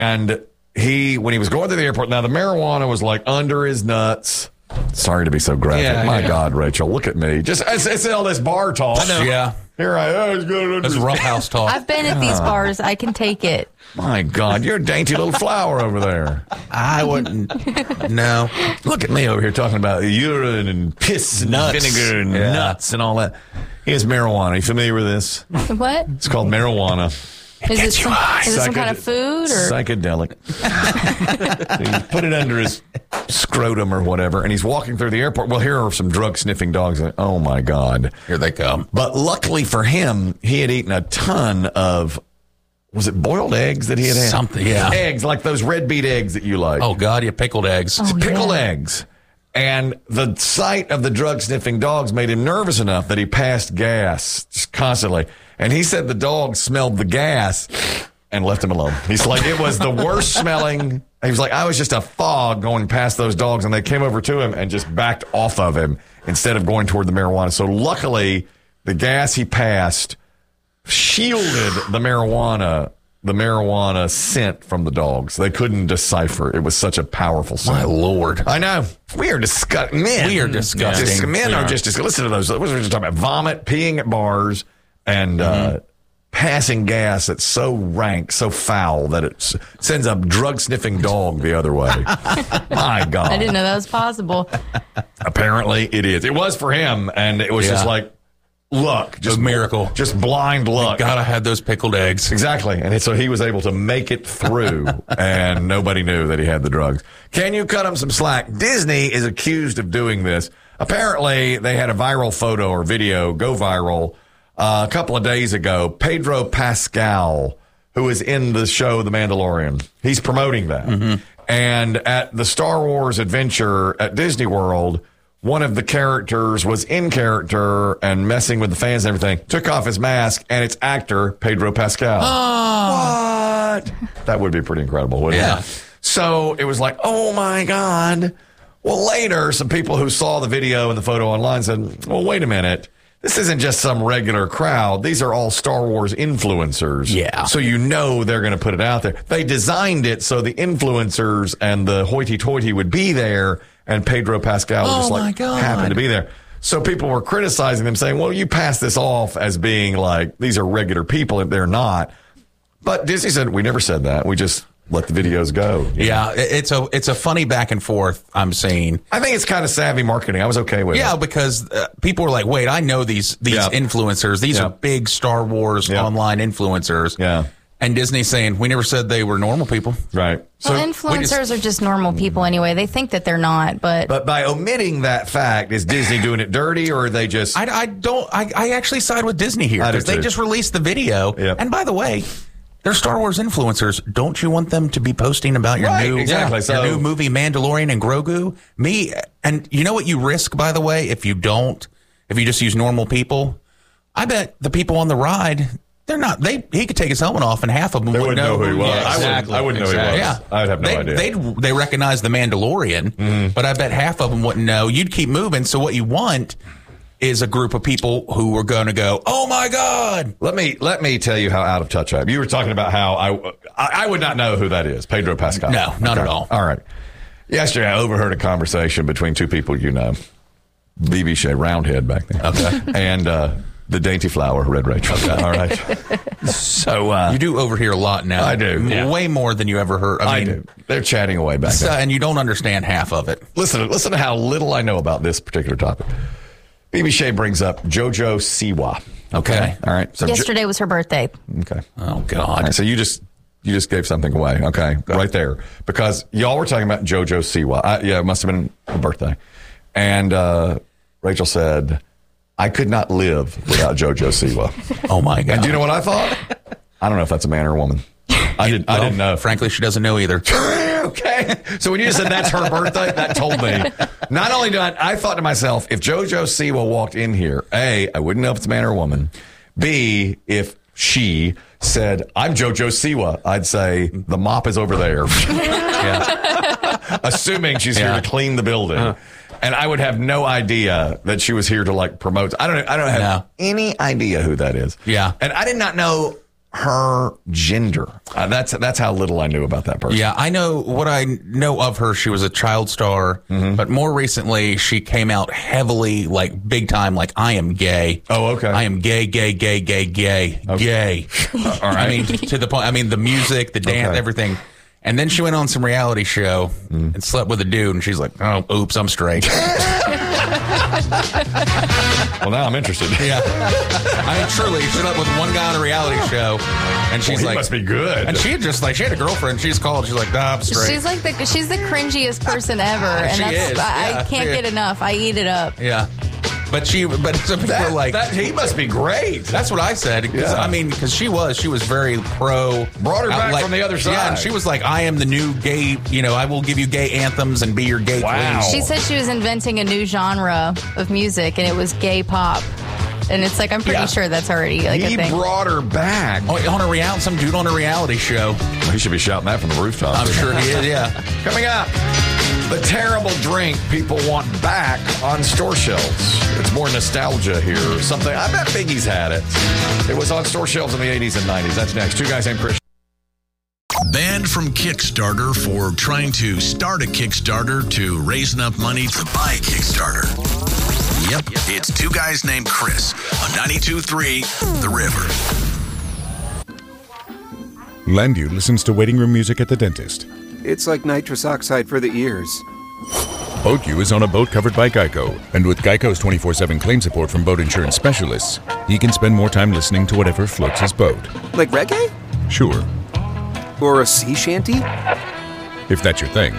And when he was going to the airport, now the marijuana was like under his nuts. Sorry to be so graphic. Yeah, My God, Rachel, look at me. Just it's all this bar talk. I know. Yeah. Here I am. That's rough house talk. I've been at these bars. I can take it. My God, you're a dainty little flower over there. I wouldn't. No. Look at me over here talking about urine and piss and Nuts. vinegar and nuts and all that. Here's marijuana. You familiar with this? What? It's called marijuana. Is it some kind of food? Or? Psychedelic. So you put it under his scrotum or whatever, and he's walking through the airport. Well, here are some drug-sniffing dogs. Oh, my God. Here they come. But luckily for him, he had eaten a ton of, was it boiled eggs that he had? Something, yeah. Eggs, like those red beet eggs that you like. Oh, God, you pickled eggs. Oh, Pickled eggs. And the sight of the drug-sniffing dogs made him nervous enough that he passed gas just constantly. And he said the dogs smelled the gas and left him alone. He's like, it was the worst smelling. He was like, I was just a fog going past those dogs, and they came over to him and just backed off of him instead of going toward the marijuana. So luckily, the gas he passed shielded the marijuana scent from the dogs. They couldn't decipher. It was such a powerful scent. My Lord. I know. We are disgusting. Men. We are disgusting. Men are just disgusting. Listen to those. What were we just talking about? Vomit, peeing at bars, and passing gas that's so rank, so foul that it sends a drug-sniffing dog the other way. My God. I didn't know that was possible. Apparently it is. It was for him, and it was just like luck. Just a miracle. Just blind luck. God, I had those pickled eggs. Exactly. And so he was able to make it through, and nobody knew that he had the drugs. Can you cut him some slack? Disney is accused of doing this. Apparently, they had a viral photo or video go viral a couple of days ago. Pedro Pascal, who is in the show The Mandalorian, he's promoting that. Mm-hmm. And at the Star Wars adventure at Disney World, one of the characters was in character and messing with the fans and everything, took off his mask, and it's actor Pedro Pascal. Oh. What? That would be pretty incredible, wouldn't it? So it was like, oh, my God. Well, later, some people who saw the video and the photo online said, well, wait a minute. This isn't just some regular crowd. These are all Star Wars influencers. Yeah. So you know they're going to put it out there. They designed it so the influencers and the hoity-toity would be there, and Pedro Pascal just happened to be there. So people were criticizing them, saying, well, you pass this off as being like, these are regular people, and they're not. But Disney said, we never said that. We just let the videos go. Yeah, it's a funny back and forth I'm seeing. I think it's kind of savvy marketing. I was okay with it. Yeah, because people were like, wait, I know these influencers. These are big Star Wars online influencers. Yeah. And Disney's saying, we never said they were normal people. Right. So influencers are just normal people anyway. They think that they're not, but by omitting that fact, is Disney doing it dirty, or are they just... I actually side with Disney here, because they just released the video. Yep. And by the way, they're Star Wars influencers. Don't you want them to be posting about your new movie Mandalorian and Grogu? And you know what you risk, by the way, if you just use normal people? I bet the people on the ride, they're not. He could take his helmet off, and half of them wouldn't know who he was. Yeah, exactly. I wouldn't know who he was. Yeah. I'd have no idea. They recognize the Mandalorian, but I bet half of them wouldn't know. You'd keep moving. So what you want is a group of people who are going to go, oh my God. Let me tell you how out of touch I am. You were talking about how I would not know who that is, Pedro Pascal. No, not at all. All right. Yesterday, I overheard a conversation between two people you know, BB Shea, Roundhead back then. Okay. And the dainty flower, Red Rachel. Okay. All right. So you do overhear a lot now. I do. Way more than you ever heard. I do. They're chatting away back there. And you don't understand half of it. Listen to how little I know about this particular topic. BB Shea brings up JoJo Siwa. Okay. All right. So yesterday was her birthday. Okay. Oh, God. All right, so you just gave something away. Okay. Right there. Because y'all were talking about JoJo Siwa. It must have been a birthday. And Rachel said, I could not live without JoJo Siwa. Oh, my God. And do you know what I thought? I don't know if that's a man or a woman. I didn't know. Frankly, she doesn't know either. Okay. So when you just said that's her birthday, that told me. Not only did I thought to myself, if JoJo Siwa walked in here, A, I wouldn't know if it's a man or a woman. B, if she said, I'm JoJo Siwa, I'd say the mop is over there. Assuming she's here to clean the building. And I would have no idea that she was here to promote. I don't have any idea who that is. Yeah. And I did not know her gender. That's how little I knew about that person. Yeah, I know what I know of her. She was a child star, but more recently, she came out heavily, like big time, like I am gay. Oh, okay. I am gay. Okay. Gay. All right. I mean, to the point. I mean, the music, the dance, everything. And then she went on some reality show and slept with a dude, and she's like, "Oh, oops, I'm straight." Well, now I'm interested. Yeah. I mean, truly, she slept with one guy on a reality show, and she's like, must be good. And she had a girlfriend. She's called. She's like, "Nah, I'm straight." She's the cringiest person ever, and She is. I can't get enough. I eat it up. Yeah. But some people are like, he must be great. That's what I said. I mean, because she was very pro. Brought her back from the other side. Yeah, and she was like, I am the new gay, I will give you gay anthems and be your gay queen. She said she was inventing a new genre of music, and it was gay pop. And it's like, I'm pretty sure that's already like he a thing. Brought her back. On some dude on a reality show. Well, he should be shouting that from the rooftop. I'm sure he is, yeah. Coming up, the terrible drink people want back on store shelves. It's more nostalgia here. Something, I bet Biggie's had it. It was on store shelves in the 80s and 90s. That's next. Two guys named Chris. Banned from Kickstarter for trying to start a Kickstarter to raise enough money to buy a Kickstarter. Yep, it's Two Guys Named Chris on 92.3 The River. Landu listens to waiting room music at the dentist. It's like nitrous oxide for the ears. BoatU is on a boat covered by Geico, and with Geico's 24/7 claim support from boat insurance specialists, he can spend more time listening to whatever floats his boat. Like reggae? Sure. Or a sea shanty? If that's your thing.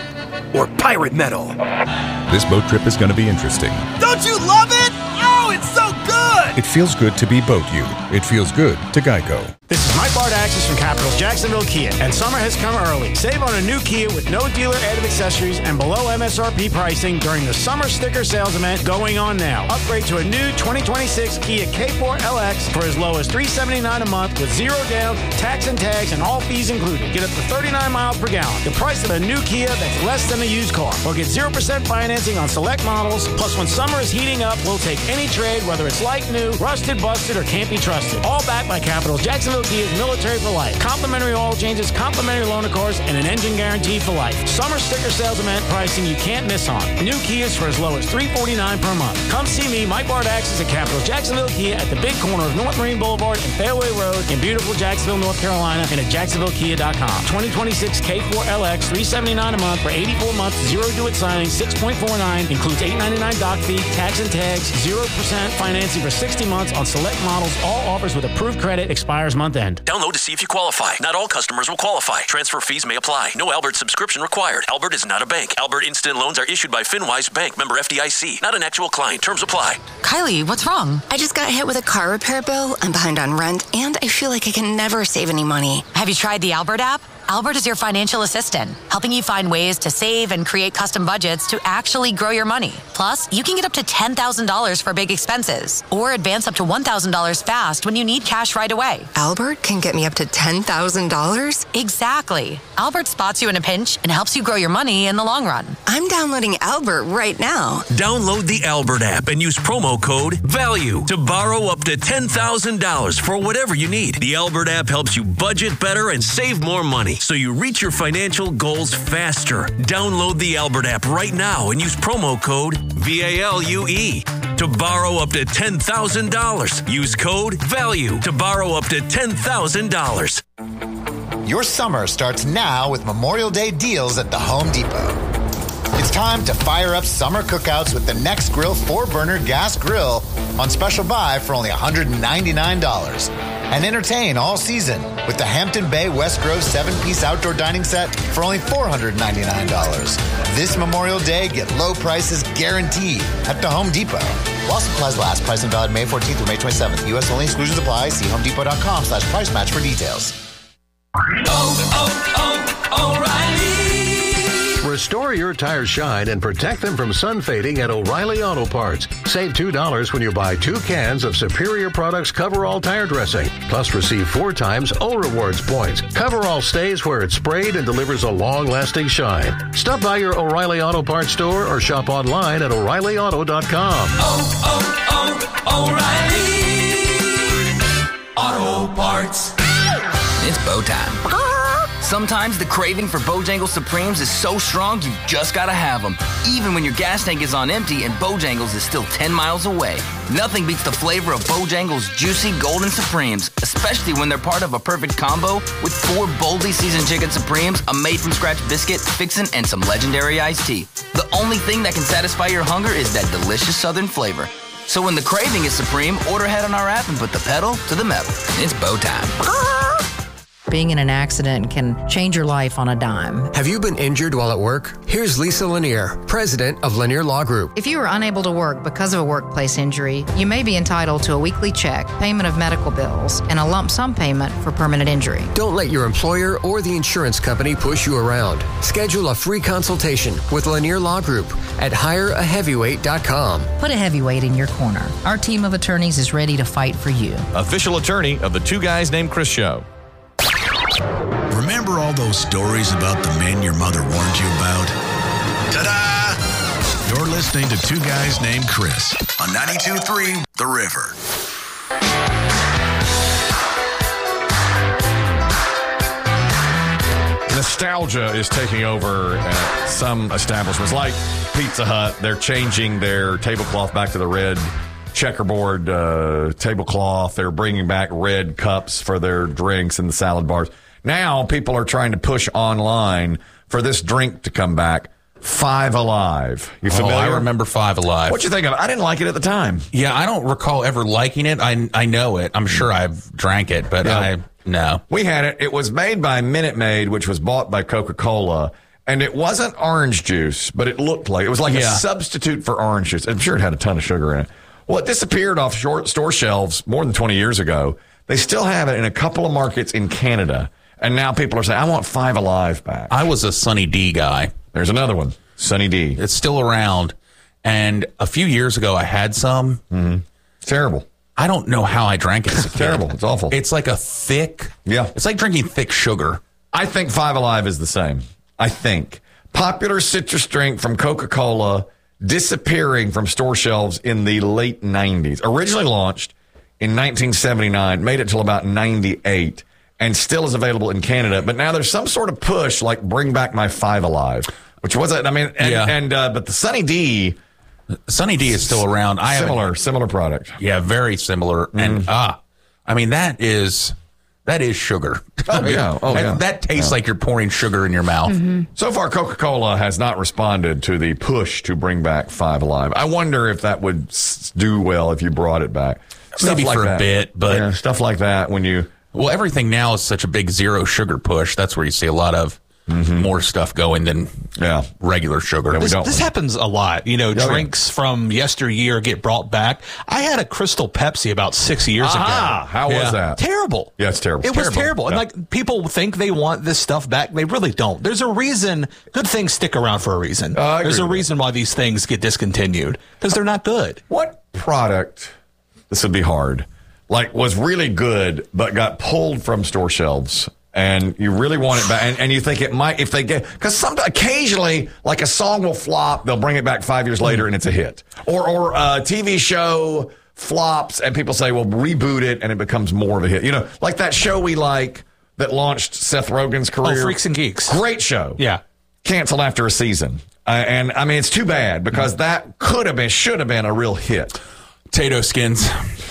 Or pirate metal? This boat trip is going to be interesting. Don't you love it? Oh, it's so good! It feels good to be BoatU. It feels good to Geico. This is Mike Bardaxis from Capital's Jacksonville Kia, and summer has come early. Save on a new Kia with no dealer added accessories and below MSRP pricing during the summer sticker sales event going on now. Upgrade to a new 2026 Kia K4 LX for as low as $379 a month with zero down, tax and tags, and all fees included. Get up to 39 miles per gallon. The price of a new Kia that's less than a used car. Or get 0% financing on select models. Plus, when summer is heating up, we'll take any trade, whether it's like new, rusted, busted, or can't be trusted. All backed by Capital's Jacksonville Kia's military for life. Complimentary oil changes, complimentary loaner cars, and an engine guarantee for life. Summer sticker sales event pricing you can't miss on. New Kias for as low as $349 per month. Come see me, Mike Bardaxis at Capital's Jacksonville Kia at the big corner of North Marine Boulevard and Fairway Road in beautiful Jacksonville, North Carolina, and at jacksonvillekia.com. 2026 K4 LX, $379 a month for 84 months, zero due at signing, 6.49, includes $899 doc fee, tax and tags, 0% financing for 60 months on select models. All offers with approved credit, expires month end. Download to see if you qualify. Not all customers will qualify. Transfer fees may apply. No Albert subscription required. Albert is not a bank. Albert Instant Loans are issued by FinWise Bank, member FDIC. Not an actual client. Terms apply. Kylie, what's wrong? I just got hit with a car repair bill. I'm behind on rent, and I feel like I can never save any money. Have you tried the Albert app? Albert is your financial assistant, helping you find ways to save and create custom budgets to actually grow your money. Plus, you can get up to $10,000 for big expenses or advance up to $1,000 fast when you need cash right away. Albert can get me up to $10,000? Exactly. Albert spots you in a pinch and helps you grow your money in the long run. I'm downloading Albert right now. Download the Albert app and use promo code VALUE to borrow up to $10,000 for whatever you need. The Albert app helps you budget better and save more money, so you reach your financial goals faster. Download the Albert app right now and use promo code VALUE to borrow up to $10,000. Use code VALUE to borrow up to $10,000. Your summer starts now with Memorial Day deals at the Home Depot. It's time to fire up summer cookouts with the Next Grill 4-burner gas grill on special buy for only $199. And entertain all season with the Hampton Bay West Grove 7-piece outdoor dining set for only $499. This Memorial Day, get low prices guaranteed at the Home Depot. While supplies last, price and valid May 14th through May 27th. U.S. only, exclusions apply. See homedepot.com/price match for details. O'Reilly. Restore your tires shine and protect them from sun fading at O'Reilly Auto Parts. Save $2 when you buy 2 cans of Superior Products Coverall tire dressing. Plus receive 4 times O Rewards points. Coverall stays where it's sprayed and delivers a long-lasting shine. Stop by your O'Reilly Auto Parts store or shop online at O'ReillyAuto.com. O'Reilly Auto Parts. It's Bo time. Sometimes the craving for Bojangles Supremes is so strong you just gotta have them, even when your gas tank is on empty and Bojangles is still 10 miles away. Nothing beats the flavor of Bojangles Juicy Golden Supremes, especially when they're part of a perfect combo with 4 boldly seasoned chicken Supremes, a made-from-scratch biscuit, fixin', and some legendary iced tea. The only thing that can satisfy your hunger is that delicious Southern flavor. So when the craving is supreme, order ahead on our app and put the pedal to the metal. It's Bo time. Being in an accident can change your life on a dime. Have you been injured while at work? Here's Lisa Lanier, president of Lanier Law Group. If you are unable to work because of a workplace injury, you may be entitled to a weekly check, payment of medical bills, and a lump sum payment for permanent injury. Don't let your employer or the insurance company push you around. Schedule a free consultation with Lanier Law Group at hireaheavyweight.com. Put a heavyweight in your corner. Our team of attorneys is ready to fight for you. Official attorney of the Two Guys Named Chris show. Remember all those stories about the men your mother warned you about? Ta-da! You're listening to Two Guys Named Chris on 92.3 The River. Nostalgia is taking over at some establishments like Pizza Hut. They're changing their tablecloth back to the red checkerboard tablecloth. They're bringing back red cups for their drinks in the salad bars. Now people are trying to push online for this drink to come back. Five Alive. You familiar? I remember Five Alive. What'd you think of it? I didn't like it at the time. Yeah, I don't recall ever liking it. I know it. I'm sure I've drank it, but no. We had it. It was made by Minute Maid, which was bought by Coca-Cola. And it wasn't orange juice, but it looked like it was like a substitute for orange juice. I'm sure it had a ton of sugar in it. Well, it disappeared off store shelves more than 20 years ago. They still have it in a couple of markets in Canada. And now people are saying, I want Five Alive back. I was a Sunny D guy. There's another one, Sunny D. It's still around. And a few years ago, I had some. Mm-hmm. It's terrible. I don't know how I drank it as a kid. Terrible. It's awful. It's like a thick. Yeah. It's like drinking thick sugar. I think Five Alive is the same. I think. Popular citrus drink from Coca-Cola disappearing from store shelves in the late 90s. Originally launched in 1979, made it till about 98, and still is available in Canada. But now there's some sort of push like bring back my Five Alive, which wasn't, but the Sunny D. Sunny D is still around. Similar product. Yeah, very similar. And that is sugar. That tastes like you're pouring sugar in your mouth. Mm-hmm. So far, Coca-Cola has not responded to the push to bring back Five Alive. I wonder if that would do well if you brought it back. Maybe for a bit, but stuff like that when you. Well, everything now is such a big zero sugar push. That's where you see a lot of more stuff going than regular sugar. This happens a lot. Drinks from yesteryear get brought back. I had a Crystal Pepsi about 6 years ago. How was that? Terrible. Yeah, it's terrible. It was terrible. Yeah. And people think they want this stuff back. They really don't. There's a reason. Good things stick around for a reason. There's a reason why these things get discontinued because they're not good. What product, this would be hard, was really good but got pulled from store shelves? And you really want it back, and you think it might if they get because occasionally like a song will flop, they'll bring it back 5 years later and it's a hit, or a TV show flops and people say, well, reboot it and it becomes more of a hit. Like that show we like that launched Seth Rogen's career, Freaks and Geeks, great show, canceled after a season, and I mean it's too bad because that should have been a real hit. Tato Skins.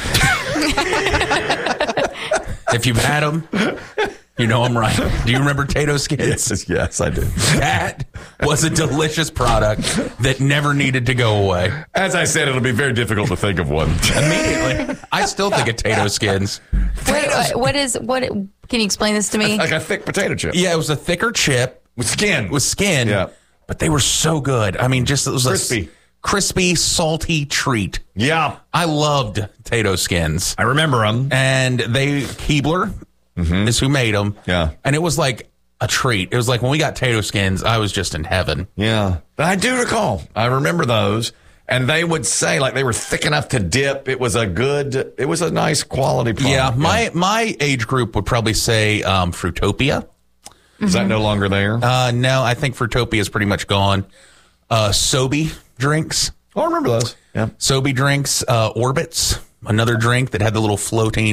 If you've had them. You know I'm right. Do you remember Tato Skins? Yes, I do. That was a delicious product that never needed to go away. As I said, it'll be very difficult to think of one. Immediately. I still think of Tato Skins. Wait, what can you explain this to me? Like a thick potato chip. Yeah, it was a thicker chip. With skin. Yeah. But they were so good. I mean, it was crispy. Crispy, salty treat. Yeah. I loved Tato Skins. I remember them. And Keebler is who made them. Yeah. And it was like a treat. It was like when we got Tato Skins, I was just in heaven. Yeah. I do recall. I remember those. And they would say they were thick enough to dip. It was a nice quality product. Yeah. My age group would probably say Fruitopia. Is that no longer there? No, I think Fruitopia is pretty much gone. Sobe drinks. Oh, I remember those. Yeah. Sobe drinks. Orbits, another drink that had the little floating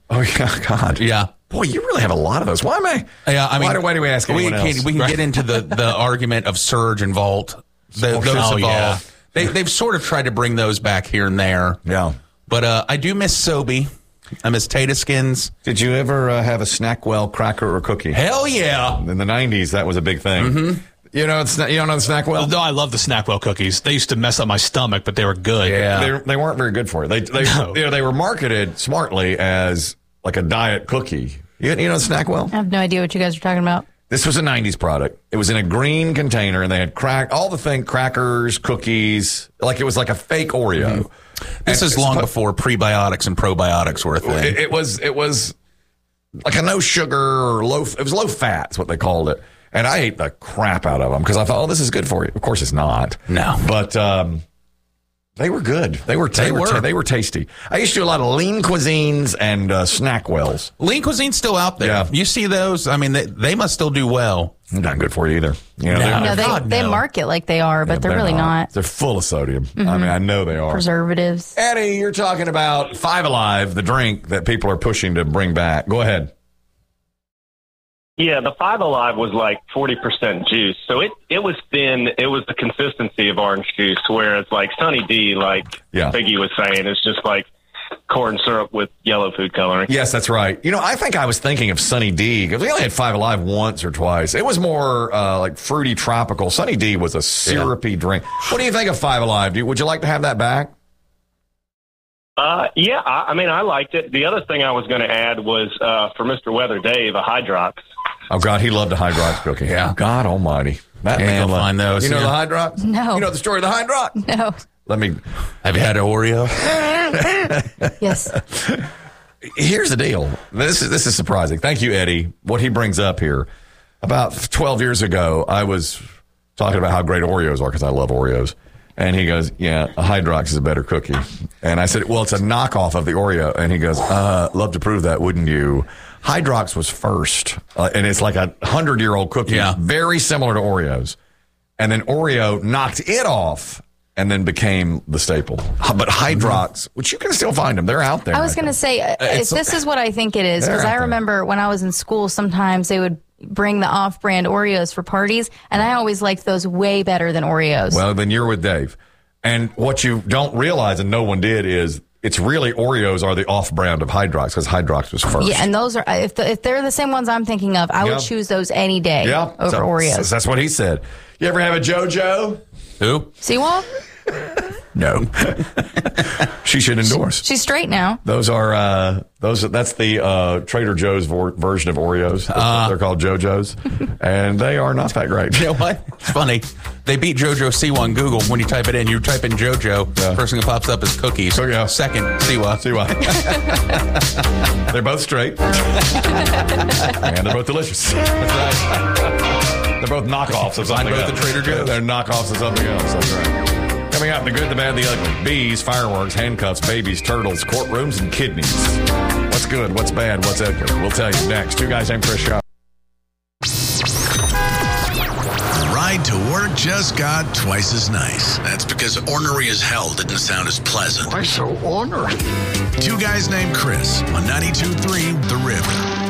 Oh, yeah, God. Yeah. Boy, you really have a lot of those. Why am I? Yeah, I mean, why do we ask anyone else? We can get into the argument of Surge and Vault. Those evolved. Yeah. They've sort of tried to bring those back here and there. Yeah. But I do miss Sobe. I miss Tata Skins. Did you ever have a Snackwell cracker or cookie? Hell yeah. In the 90s, that was a big thing. Mm-hmm. You don't know the Snackwell? No, I love the Snackwell cookies. They used to mess up my stomach, but they were good. Yeah. They weren't very good for you. They were marketed smartly as like a diet cookie. You know Snackwell? I have no idea what you guys are talking about. This was a 90s product. It was in a green container, and they had crackers, cookies, like it was like a fake Oreo. Mm-hmm. This is long before prebiotics and probiotics were a thing. It was like a no sugar or it was low fat is what they called it. And I ate the crap out of them because I thought, this is good for you. Of course, it's not. No. But they were good. They were tasty. I used to do a lot of Lean Cuisines and Snackwells. Lean Cuisine's still out there. Yeah. You see those? I mean, they must still do well. Not good for you either. You know, they market like they are, but they're really not. They're full of sodium. Mm-hmm. I mean, I know they are. Preservatives. Eddie, you're talking about Five Alive, the drink that people are pushing to bring back. Go ahead. Yeah, the Five Alive was like 40% juice, so it was thin. It was the consistency of orange juice, whereas like Sunny D, like Biggie was saying, is just like corn syrup with yellow food coloring. Yes, that's right. You know, I think I was thinking of Sunny D because we only had Five Alive once or twice. It was more like fruity tropical. Sunny D was a syrupy drink. What do you think of Five Alive? Would you like to have that back? Yeah, I mean, I liked it. The other thing I was going to add was for Mr. Weather Dave, a Hydrox. Oh, God, he loved a Hydrox cookie. Yeah. God almighty. That man find those. You know the Hydrox? No. You know the story of the Hydrox? No. Have you had an Oreo? Yes. Here's the deal. This is surprising. Thank you, Eddie. What he brings up here. About 12 years ago, I was talking about how great Oreos are because I love Oreos. And he goes, yeah, a Hydrox is a better cookie. And I said, well, it's a knockoff of the Oreo. And he goes, love to prove that, wouldn't you? Hydrox was first, and it's like a 100-year-old cookie, very similar to Oreos. And then Oreo knocked it off and then became the staple. But Hydrox, which you can still find them, they're out there. I was going to say, this is what I think it is, because I remember when I was in school, sometimes they would bring the off-brand Oreos for parties, and I always liked those way better than Oreos. Well, then you're with Dave. And what you don't realize, and no one did, is it's really Oreos are the off-brand of Hydrox because Hydrox was first. Yeah, and those are if they're the same ones I'm thinking of, I would choose those any day over Oreos. That's what he said. You ever have a JoJo? Who? Seawall? No. She should endorse. She's straight now. Those are that's the Trader Joe's version of Oreos. They're called JoJo's, and they are not that great. You know what? It's funny. They beat JoJo Siwa on Google. When you type it in, you type in JoJo. First thing that pops up is cookies. Second, Siwa. They're both straight, and they're both delicious. That's right. They're both knockoffs of something else. Both the Trader Joe's. They're knockoffs of something else. That's right. Coming up, the good, the bad, the ugly. Bees, fireworks, handcuffs, babies, turtles, courtrooms, and kidneys. What's good? What's bad? What's ugly? We'll tell you next. Two guys named Chris Shaw. The ride to work just got twice as nice. That's because ornery as hell didn't sound as pleasant. Why so ornery? Two guys named Chris on 92.3 The River.